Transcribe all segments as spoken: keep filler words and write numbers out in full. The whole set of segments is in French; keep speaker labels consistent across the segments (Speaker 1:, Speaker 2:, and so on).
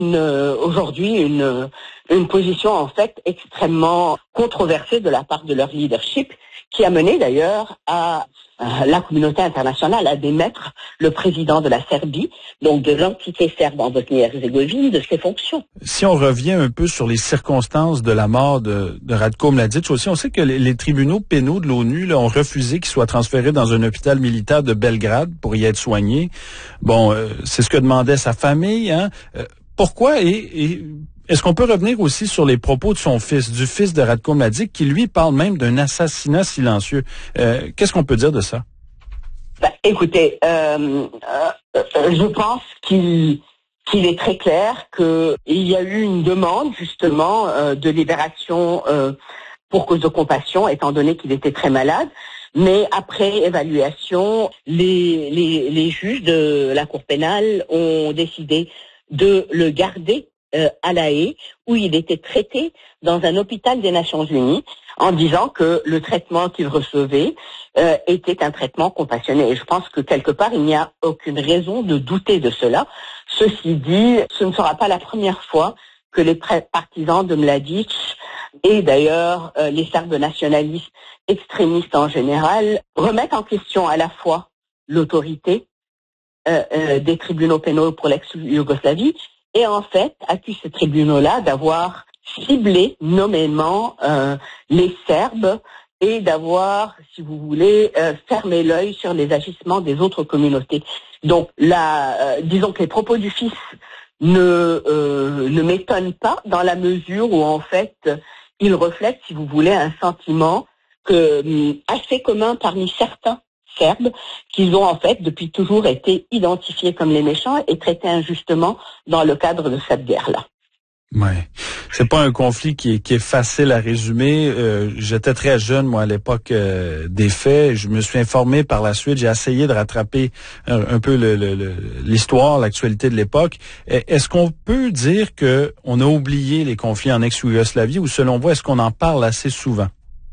Speaker 1: une, aujourd'hui une, une position en fait extrêmement controversée de la part de leur leadership, qui a mené d'ailleurs à, à la communauté internationale à démettre le président de la Serbie, donc de l'entité serbe en Bosnie-Herzégovine, de ses fonctions.
Speaker 2: Si on revient un peu sur les circonstances de la mort de, de Ratko Mladic aussi, on sait que les, les tribunaux pénaux de l'ONU là, ont refusé qu'il soit transféré dans un hôpital militaire de Belgrade pour y être soigné. Bon, euh, c'est ce que demandait sa famille, hein. Euh, pourquoi et, et est-ce qu'on peut revenir aussi sur les propos de son fils, du fils de Ratko Mladic, qui lui parle même d'un assassinat silencieux? Euh, qu'est-ce qu'on peut dire de ça?
Speaker 1: Ben, écoutez, euh, euh, je pense qu'il qu'il est très clair qu'il y a eu une demande justement euh, de libération euh, pour cause de compassion, étant donné qu'il était très malade. Mais après évaluation, les, les, les juges de la Cour pénale ont décidé de le garder euh, à La Haye, où il était traité dans un hôpital des Nations Unies, en disant que le traitement qu'il recevait euh, était un traitement compassionné. Et je pense que quelque part, il n'y a aucune raison de douter de cela. Ceci dit, ce ne sera pas la première fois que les partisans de Mladic et d'ailleurs euh, les Serbes nationalistes extrémistes en général remettent en question à la fois l'autorité euh, euh, des tribunaux pénaux pour l'ex-Yougoslavie et en fait accusent ces tribunaux-là d'avoir ciblé nommément euh, les Serbes et d'avoir, si vous voulez, euh, fermé l'œil sur les agissements des autres communautés. Donc, là, euh, disons que les propos du fils ne euh, ne m'étonnent pas dans la mesure où, en fait, ils reflètent, si vous voulez, un sentiment que euh, assez commun parmi certains Serbes, qu'ils ont en fait depuis toujours été identifiés comme les méchants et traités injustement dans le cadre de cette guerre-là.
Speaker 2: Ouais, c'est pas un conflit qui est, qui est facile à résumer. Euh, j'étais très jeune, moi, à l'époque euh, des faits. Je me suis informé par la suite. J'ai essayé de rattraper un, un peu le, le, le, l'histoire, l'actualité de l'époque. Est-ce qu'on peut dire que on a oublié les conflits en ex-Yougoslavie ou, selon vous, est-ce qu'on en parle assez souvent?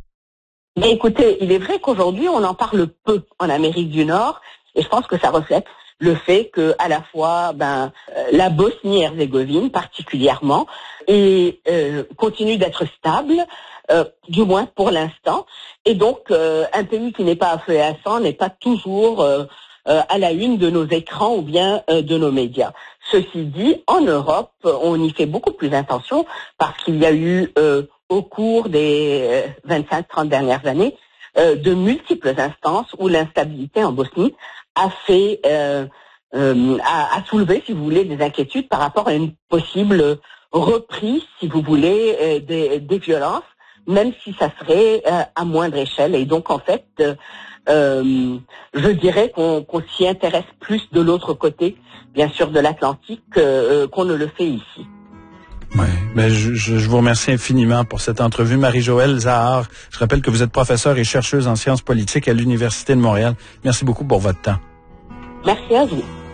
Speaker 1: Mais écoutez, il est vrai qu'aujourd'hui, on en parle peu en Amérique du Nord, et je pense que ça reflète le fait que, à la fois, ben, la Bosnie-Herzégovine particulièrement, et euh, continue d'être stable, euh, du moins pour l'instant, et donc euh, un pays qui n'est pas à feu et à sang n'est pas toujours euh, euh, à la une de nos écrans ou bien euh, de nos médias. Ceci dit, en Europe, on y fait beaucoup plus attention parce qu'il y a eu euh, au cours des vingt-cinq trente dernières années, euh, de multiples instances où l'instabilité en Bosnie a fait, euh, euh, a, a soulevé, si vous voulez, des inquiétudes par rapport à une possible reprise, si vous voulez, euh, des, des violences, même si ça serait euh, à moindre échelle. Et donc, en fait, euh, euh, je dirais qu'on, qu'on s'y intéresse plus de l'autre côté, bien sûr, de l'Atlantique, euh, qu'on ne le fait ici.
Speaker 2: Oui, ben je, je, je vous remercie infiniment pour cette entrevue. Marie-Joëlle Zahar, je rappelle que vous êtes professeure et chercheuse en sciences politiques à l'Université de Montréal. Merci beaucoup pour votre temps.
Speaker 1: Merci à vous.